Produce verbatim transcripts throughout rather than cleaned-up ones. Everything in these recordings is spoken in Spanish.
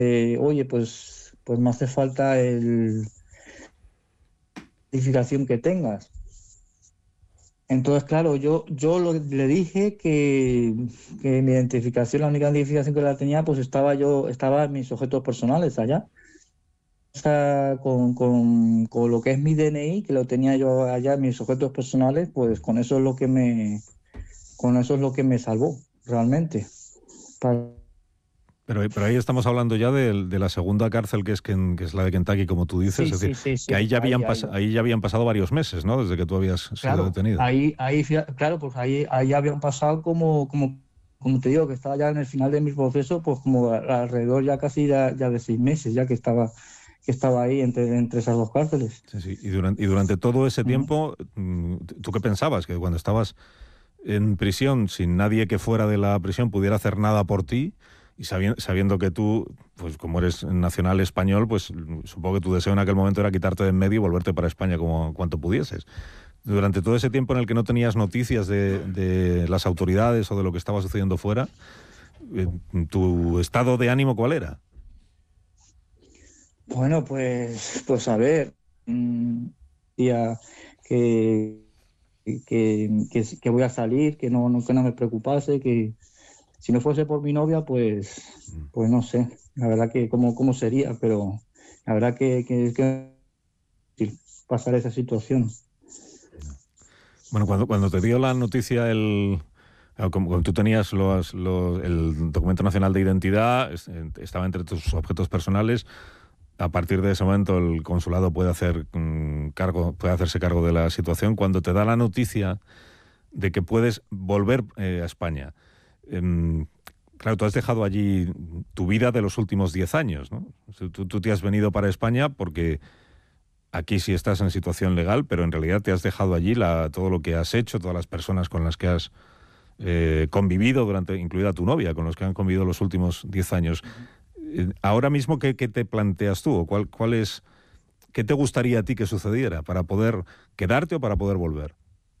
eh, oye, pues, pues me hace falta el identificación que tengas. Entonces, claro, yo, yo lo- le dije que, que mi identificación, la única identificación que la tenía, pues estaba yo, estaba en mis objetos personales allá. O sea, con, con, con lo que es mi D N I, que lo tenía yo allá en mis objetos personales, pues con eso es lo que me, con eso es lo que me salvó, realmente. Para- Pero, pero ahí estamos hablando ya de, de la segunda cárcel, que es, que, que es la de Kentucky, como tú dices. Sí, Es decir, sí, sí, que sí, ahí ya, ahí, habían ahí. pas, ahí ya habían pasado varios meses, ¿no? Desde que tú habías sido Claro, detenido. ahí, ahí, fía- claro, pues ahí, ahí habían pasado como, como, como te digo, que estaba ya en el final de mi proceso, pues como a- alrededor ya casi ya, ya de seis meses, ya que estaba, que estaba ahí entre, entre esas dos cárceles. Sí, sí. Y, durante, y durante todo ese Ujú. tiempo, mm, ¿tú qué pensabas? Que cuando estabas en prisión, sin nadie que fuera de la prisión pudiera hacer nada por ti, y sabiendo, sabiendo que tú, pues como eres nacional español, pues supongo que tu deseo en aquel momento era quitarte de en medio y volverte para España como cuanto pudieses. Durante todo ese tiempo en el que no tenías noticias de, de las autoridades o de lo que estaba sucediendo fuera, eh, ¿tu estado de ánimo cuál era? Bueno, pues, pues a ver, mm, ya que, que, que, que voy a salir, que no, no, que no me preocupase, que si no fuese por mi novia, pues, pues no sé, la verdad que cómo, cómo sería, pero la verdad que, que, que difícil pasar esa situación. Bueno, cuando, cuando te dio la noticia el... Como, como tú tenías los, los, el documento nacional de identidad, es, estaba entre tus objetos personales. A partir de ese momento el consulado puede hacer mmm, cargo, puede hacerse cargo de la situación. Cuando te da la noticia de que puedes volver eh, a España, eh, claro, tú has dejado allí tu vida de los últimos diez años, ¿no? O sea, tú, tú te has venido para España porque aquí sí estás en situación legal, pero en realidad te has dejado allí la, todo lo que has hecho, todas las personas con las que has eh, convivido, durante, incluida tu novia, con los que han convivido los últimos diez años. Eh, ahora mismo, ¿qué, qué te planteas tú? ¿Cuál, cuál es, ¿Qué te gustaría a ti que sucediera para poder quedarte o para poder volver?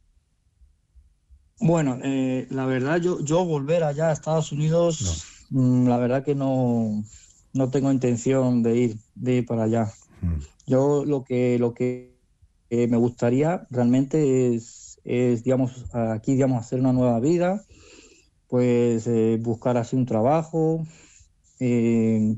Bueno, eh, la verdad, yo, yo volver allá a Estados No. Unidos, mm, la verdad que no, no tengo intención de ir, de ir para allá. Mm. Yo lo que, lo que eh, me gustaría realmente es, es, digamos, aquí, digamos, hacer una nueva vida, pues eh, buscar así un trabajo, eh,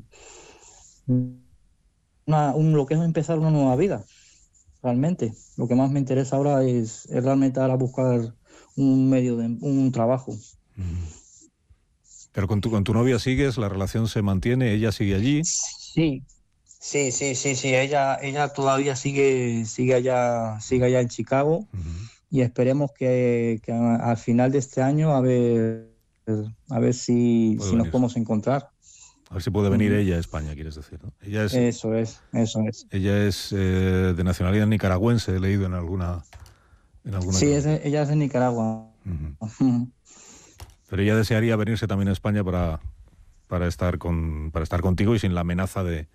una- un- lo que es empezar una nueva vida, realmente. Lo que más me interesa ahora es, es realmente ahora buscar un medio de un trabajo. Mm. Pero con tu, con tu novia sigues, la relación se mantiene, ella sigue allí. Sí, sí, sí, sí, sí. Ella, ella todavía sigue, sigue allá, sigue allá en Chicago Mm. y esperemos que, que a- al final de este año a ver, a ver si, Puede si nos venir. podemos encontrar. A ver si puede venir Ujú. ella a España, quieres decir, ¿no? Ella es, Eso es, eso es. ella es eh, de nacionalidad nicaragüense, he leído en alguna, en alguna Sí, es crónica. de- ella es de Nicaragua. Uh-huh. Ujú. Pero ella desearía venirse también a España para, para, estar, con, para estar contigo y sin la amenaza de,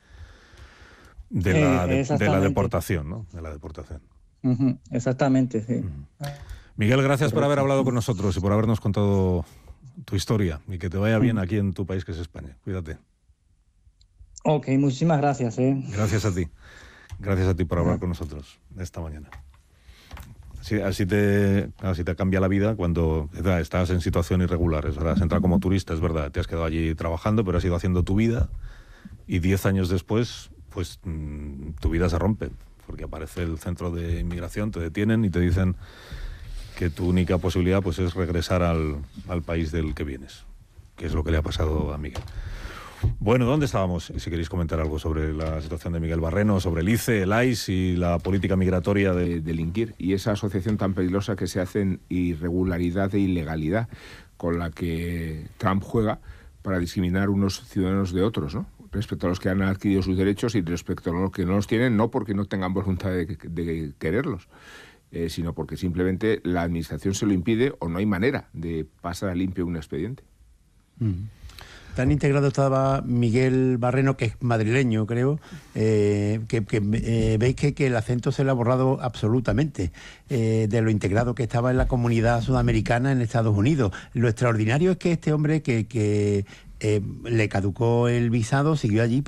de, la, Eh, de, de la exactamente. deportación, ¿no? De la deportación. Ujú, exactamente, sí. Uh-huh. Miguel, gracias por haber Correcto. hablado con nosotros y por habernos contado tu historia y que te vaya bien Ujú. aquí en tu país, que es España. Cuídate. Ok, muchísimas gracias, eh. Gracias a ti. Gracias a ti por hablar con nosotros esta mañana. Así, así, te, así te cambia la vida cuando estás en situación irregular. Es verdad, has entrado como turista, es verdad, te has quedado allí trabajando, pero has ido haciendo tu vida y diez años después, pues mmm, tu vida se rompe, porque aparece el centro de inmigración, te detienen y te dicen que tu única posibilidad pues es regresar al, al país del que vienes, que es lo que le ha pasado a Miguel. Bueno, ¿dónde estábamos? Si queréis comentar algo sobre la situación de Miguel Barreno, sobre el I C E, el I C E y la política migratoria de... de delinquir y esa asociación tan peligrosa que se hace en irregularidad e ilegalidad con la que Trump juega para discriminar unos ciudadanos de otros, ¿no? Respecto a los que han adquirido sus derechos y respecto a los que no los tienen, no porque no tengan voluntad de, de quererlos, eh, sino porque simplemente la administración se lo impide o no hay manera de pasar a limpio un expediente. Mm. Tan integrado estaba Miguel Barreno, que es madrileño, creo, eh, que, que eh, veis que, que el acento se le ha borrado absolutamente, eh, de lo integrado que estaba en la comunidad sudamericana en Estados Unidos. Lo extraordinario es que este hombre que, que, eh, le caducó el visado, siguió allí,